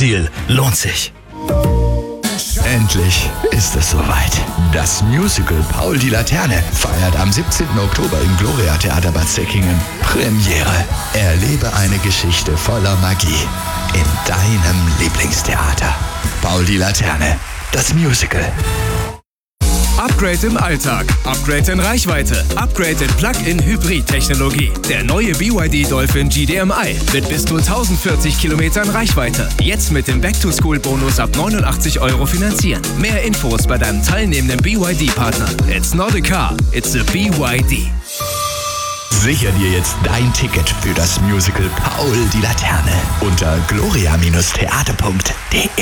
Deal lohnt sich. Endlich ist es soweit. Das Musical Paul die Laterne feiert am 17. Oktober im Gloria Theater Bad Säckingen Premiere. Erlebe eine Geschichte voller Magie in deinem Lieblingstheater. Paul die Laterne, das Musical. Upgrade im Alltag, Upgrade in Reichweite, Upgrade in Plug-in-Hybrid-Technologie. Der neue BYD Dolphin GDMI mit bis zu 1040 Kilometern Reichweite. Jetzt mit dem Back-to-School-Bonus ab 89 € finanzieren. Mehr Infos bei deinem teilnehmenden BYD-Partner. It's not a car, it's a BYD. Sicher dir jetzt dein Ticket für das Musical Paul die Laterne unter gloria-theater.de.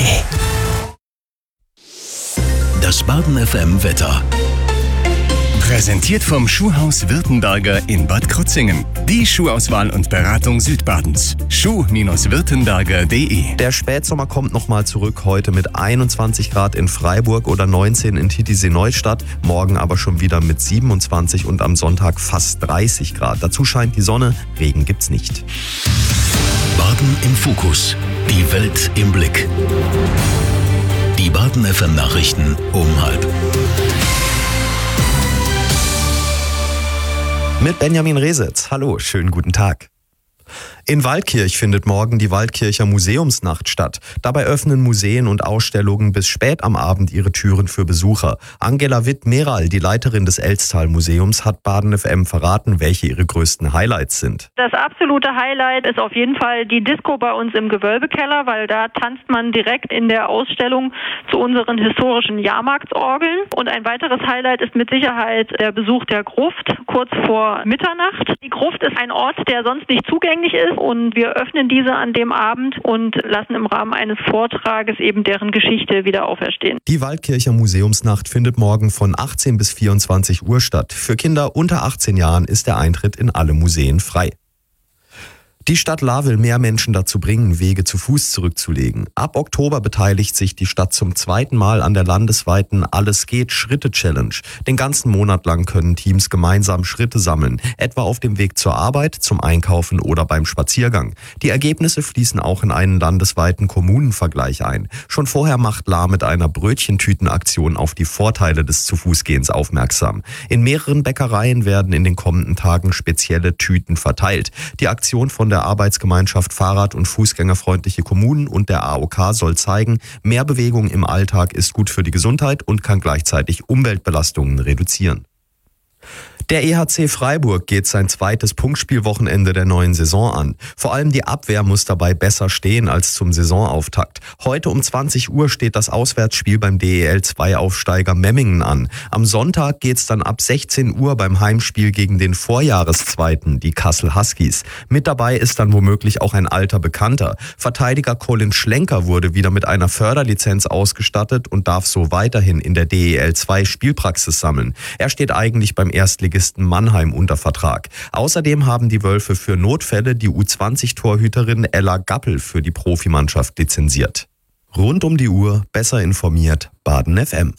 Das Baden FM Wetter. Präsentiert vom Schuhhaus Württemberger in Bad Krozingen. Die Schuhauswahl und Beratung Südbadens. schuh-württemberger.de. Der Spätsommer kommt nochmal zurück. Heute mit 21 Grad in Freiburg oder 19 in Titisee-Neustadt. Morgen aber schon wieder mit 27 und am Sonntag fast 30 Grad. Dazu scheint die Sonne. Regen gibt's nicht. Baden im Fokus. Die Welt im Blick. Die Baden FM Nachrichten um 12:30. Mit Benjamin Resetz. Hallo, schönen guten Tag. In Waldkirch findet morgen die Waldkircher Museumsnacht statt. Dabei öffnen Museen und Ausstellungen bis spät am Abend ihre Türen für Besucher. Angela Witt-Meral, die Leiterin des Elstal-Museums, hat Baden FM verraten, welche ihre größten Highlights sind. Das absolute Highlight ist auf jeden Fall die Disco bei uns im Gewölbekeller, weil da tanzt man direkt in der Ausstellung zu unseren historischen Jahrmarktsorgeln. Und ein weiteres Highlight ist mit Sicherheit der Besuch der Gruft kurz vor Mitternacht. Die Gruft ist ein Ort, der sonst nicht zugänglich ist. Und wir öffnen diese an dem Abend und lassen im Rahmen eines Vortrages eben deren Geschichte wieder auferstehen. Die Waldkircher Museumsnacht findet morgen von 18 bis 24 Uhr statt. Für Kinder unter 18 Jahren ist der Eintritt in alle Museen frei. Die Stadt Lahr will mehr Menschen dazu bringen, Wege zu Fuß zurückzulegen. Ab Oktober beteiligt sich die Stadt zum zweiten Mal an der landesweiten Alles-geht-Schritte-Challenge. Den ganzen Monat lang können Teams gemeinsam Schritte sammeln, etwa auf dem Weg zur Arbeit, zum Einkaufen oder beim Spaziergang. Die Ergebnisse fließen auch in einen landesweiten Kommunenvergleich ein. Schon vorher macht Lahr mit einer Brötchentütenaktion auf die Vorteile des Zu-Fuß-Gehens aufmerksam. In mehreren Bäckereien werden in den kommenden Tagen spezielle Tüten verteilt. Die Aktion von der Arbeitsgemeinschaft Fahrrad- und Fußgängerfreundliche Kommunen und der AOK soll zeigen, mehr Bewegung im Alltag ist gut für die Gesundheit und kann gleichzeitig Umweltbelastungen reduzieren. Der EHC Freiburg geht sein zweites Punktspielwochenende der neuen Saison an. Vor allem die Abwehr muss dabei besser stehen als zum Saisonauftakt. Heute um 20 Uhr steht das Auswärtsspiel beim DEL-2-Aufsteiger Memmingen an. Am Sonntag geht's dann ab 16 Uhr beim Heimspiel gegen den Vorjahreszweiten, die Kassel Huskies. Mit dabei ist dann womöglich auch ein alter Bekannter. Verteidiger Colin Schlenker wurde wieder mit einer Förderlizenz ausgestattet und darf so weiterhin in der DEL-2 Spielpraxis sammeln. Er steht eigentlich beim Erstligisten Mannheim unter Vertrag. Außerdem haben die Wölfe für Notfälle die U20-Torhüterin Ella Gappel für die Profimannschaft lizenziert. Rund um die Uhr, besser informiert, Baden FM.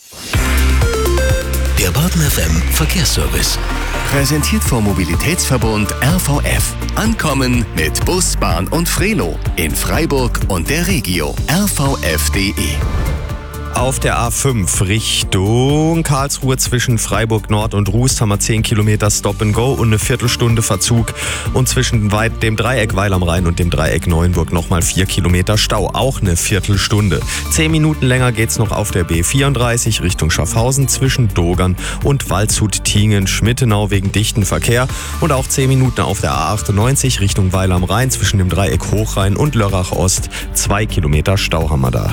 Der Baden FM Verkehrsservice. Präsentiert vom Mobilitätsverbund RVF. Ankommen mit Bus, Bahn und Frelo. In Freiburg und der Regio. rvf.de. Auf der A5 Richtung Karlsruhe zwischen Freiburg Nord und Rust haben wir 10 Kilometer Stop and Go und eine Viertelstunde Verzug. Und zwischen dem Dreieck Weil am Rhein und dem Dreieck Neuenburg nochmal 4 Kilometer Stau, auch eine Viertelstunde. 10 Minuten länger geht's noch auf der B34 Richtung Schaffhausen zwischen Dogern und Waldshut-Tiengen-Schmittenau wegen dichten Verkehr. Und auch 10 Minuten auf der A98 Richtung Weil am Rhein zwischen dem Dreieck Hochrhein und Lörrach Ost. 2 Kilometer Stau haben wir da.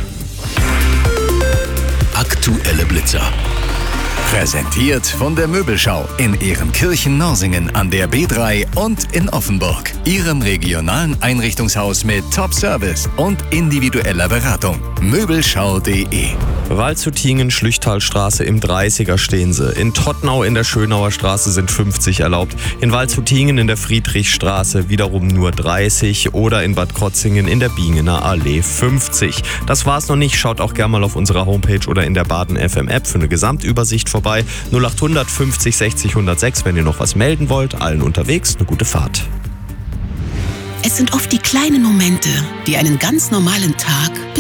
Aktuelle Blitzer. Präsentiert von der Möbelschau in Ehrenkirchen-Norsingen an der B3 und in Offenburg. Ihrem regionalen Einrichtungshaus mit Top-Service und individueller Beratung. Möbelschau.de. Waldshut-Tiengen, Schlüchtalstraße im 30er stehen sie. In Tottnau in der Schönauer Straße sind 50 erlaubt. In Waldshut-Tiengen in der Friedrichstraße wiederum nur 30 oder in Bad Krotzingen in der Bingener Allee 50. Das war's noch nicht. Schaut auch gerne mal auf unserer Homepage oder in der Baden FM App für eine Gesamtübersicht vorbei. 0800 50 60 106, wenn ihr noch was melden wollt. Allen unterwegs eine gute Fahrt. Es sind oft die kleinen Momente, die einen ganz normalen Tag